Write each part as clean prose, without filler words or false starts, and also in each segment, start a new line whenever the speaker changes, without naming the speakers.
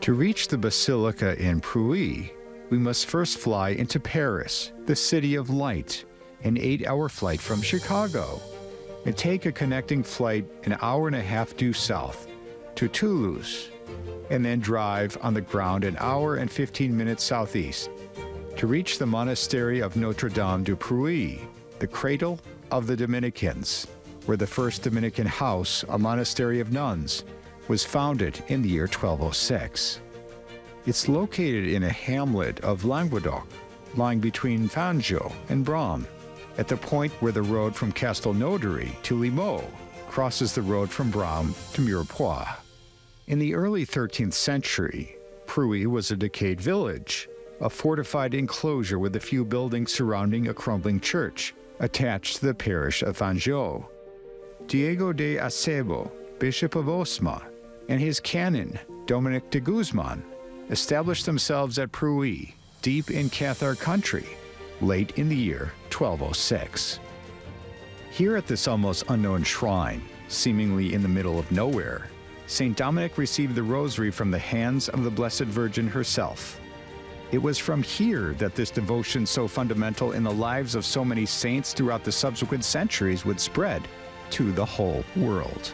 To reach the Basilica in Pruy, we must first fly into Paris, the City of Light, an 8-hour flight from Chicago, and take a connecting flight an hour and a half due south to Toulouse, and then drive on the ground an hour and 15 minutes southeast to reach the Monastery of Notre-Dame de Pruy, the cradle of the Dominicans, where the first Dominican house, a monastery of nuns, was founded in the year 1206. It's located in a hamlet of Languedoc, lying between Fanjeaux and Bram, at the point where the road from Castelnaudary to Limoux crosses the road from Bram to Mirepoix. In the early 13th century, Pruy was a decayed village, a fortified enclosure with a few buildings surrounding a crumbling church attached to the parish of Fanjeaux. Diego de Acebo, Bishop of Osma, and his canon, Dominic de Guzman, established themselves at Pruy, deep in Cathar country, late in the year 1206. Here at this almost unknown shrine, seemingly in the middle of nowhere, St. Dominic received the rosary from the hands of the Blessed Virgin herself. It was from here that this devotion, so fundamental in the lives of so many saints throughout the subsequent centuries, would spread to the whole world.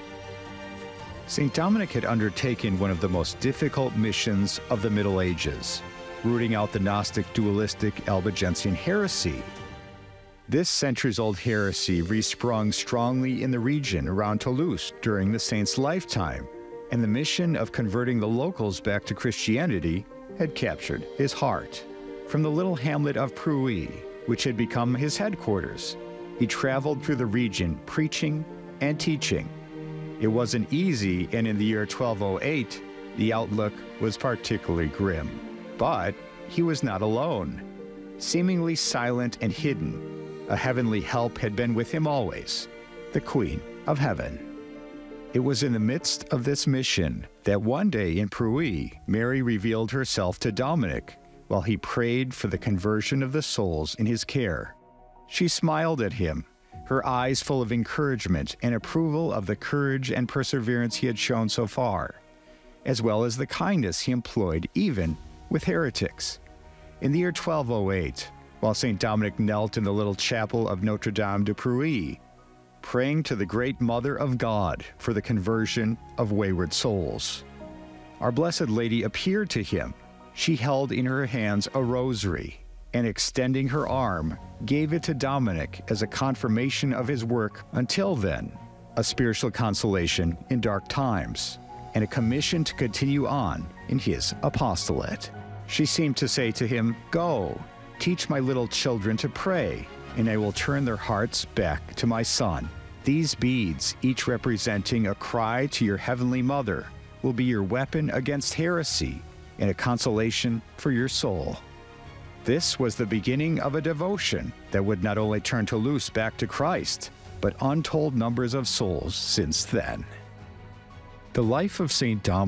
St. Dominic had undertaken one of the most difficult missions of the Middle Ages, rooting out the Gnostic dualistic Albigensian heresy. This centuries-old heresy resprung strongly in the region around Toulouse during the saint's lifetime, and the mission of converting the locals back to Christianity had captured his heart. From the little hamlet of Pruy, which had become his headquarters, he traveled through the region preaching and teaching. It wasn't easy, and in the year 1208, the outlook was particularly grim. But he was not alone. Seemingly silent and hidden, a heavenly help had been with him always, the Queen of Heaven. It was in the midst of this mission that one day in Pruy, Mary revealed herself to Dominic while he prayed for the conversion of the souls in his care. She smiled at him, her eyes full of encouragement and approval of the courage and perseverance he had shown so far, as well as the kindness he employed even with heretics. In the year 1208, while St. Dominic knelt in the little chapel of Notre-Dame de Pruy, praying to the great Mother of God for the conversion of wayward souls, Our Blessed Lady appeared to him. She held in her hands a rosary, and extending her arm, gave it to Dominic as a confirmation of his work until then, a spiritual consolation in dark times, and a commission to continue on in his apostolate. She seemed to say to him, "Go, teach my little children to pray, and I will turn their hearts back to my Son. These beads, each representing a cry to your Heavenly Mother, will be your weapon against heresy and a consolation for your soul." This was the beginning of a devotion that would not only turn Toulouse back to Christ, but untold numbers of souls since then. The life of St. Dominic